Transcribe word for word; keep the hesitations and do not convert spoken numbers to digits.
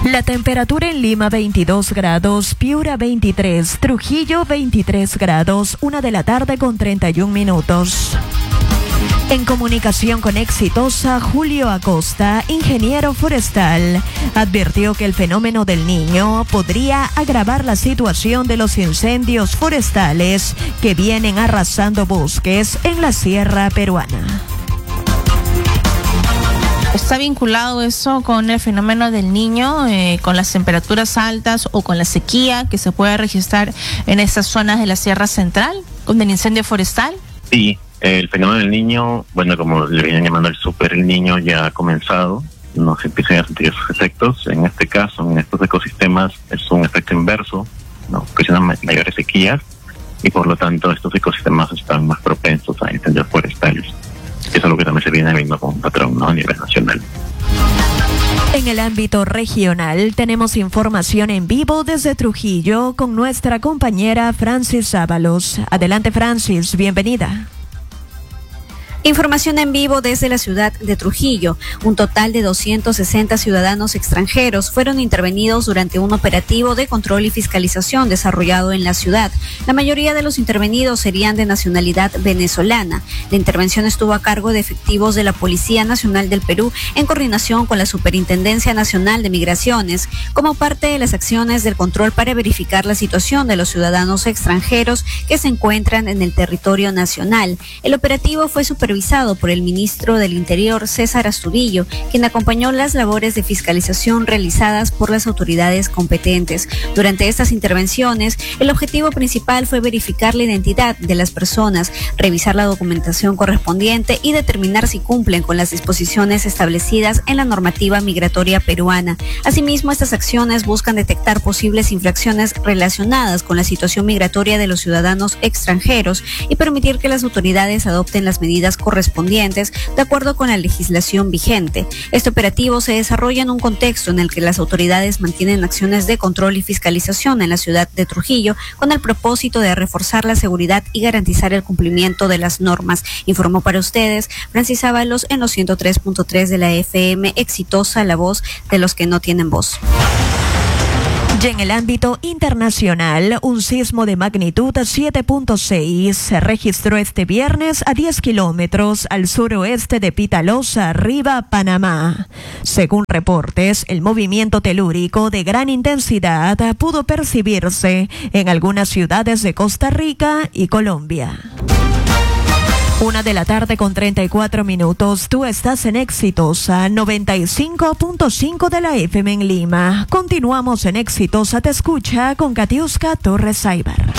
La temperatura en Lima veintidós grados, Piura veintitrés, Trujillo veintitrés grados, una de la tarde con treinta y un minutos. En comunicación con Exitosa, Julio Acosta, ingeniero forestal, advirtió que el fenómeno del Niño podría agravar la situación de los incendios forestales que vienen arrasando bosques en la sierra peruana. ¿Está vinculado eso con el fenómeno del Niño, eh, con las temperaturas altas o con la sequía que se puede registrar en estas zonas de la Sierra Central, con el incendio forestal? Sí, el fenómeno del Niño, bueno, como le vienen llamando el super el Niño, ya ha comenzado. Nos empiezan a sentir sus efectos. En este caso, en estos ecosistemas, es un efecto inverso, ¿no? Ocasionan mayores sequías y por lo tanto estos ecosistemas están más propensos a incendios forestales. Eso es lo que también se viene viendo como un patrón, ¿no?, a nivel nacional. En el ámbito regional tenemos información en vivo desde Trujillo con nuestra compañera Francis Ábalos. Adelante, Francis, bienvenida. Información en vivo desde la ciudad de Trujillo. Un total de doscientos sesenta ciudadanos extranjeros fueron intervenidos durante un operativo de control y fiscalización desarrollado en la ciudad. La mayoría de los intervenidos serían de nacionalidad venezolana. La intervención estuvo a cargo de efectivos de la Policía Nacional del Perú en coordinación con la Superintendencia Nacional de Migraciones, como parte de las acciones del control para verificar la situación de los ciudadanos extranjeros que se encuentran en el territorio nacional. El operativo fue supervisado supervisado por el ministro del Interior, César Astudillo, quien acompañó las labores de fiscalización realizadas por las autoridades competentes. Durante estas intervenciones, el objetivo principal fue verificar la identidad de las personas, revisar la documentación correspondiente y determinar si cumplen con las disposiciones establecidas en la normativa migratoria peruana. Asimismo, estas acciones buscan detectar posibles infracciones relacionadas con la situación migratoria de los ciudadanos extranjeros y permitir que las autoridades adopten las medidas correspondientes de acuerdo con la legislación vigente. Este operativo se desarrolla en un contexto en el que las autoridades mantienen acciones de control y fiscalización en la ciudad de Trujillo con el propósito de reforzar la seguridad y garantizar el cumplimiento de las normas. Informó para ustedes Francis Ábalos en los ciento tres punto tres de la F M Exitosa, la voz de los que no tienen voz. Y en el ámbito internacional, un sismo de magnitud siete punto seis se registró este viernes a diez kilómetros al suroeste de Pitalosa, Riva, Panamá. Según reportes, el movimiento telúrico de gran intensidad pudo percibirse en algunas ciudades de Costa Rica y Colombia. Una de la tarde con treinta y cuatro minutos. Tú estás en Exitosa noventa y cinco punto cinco de la F M en Lima. Continuamos en Exitosa Te Escucha con Katiuska Torres Aybar.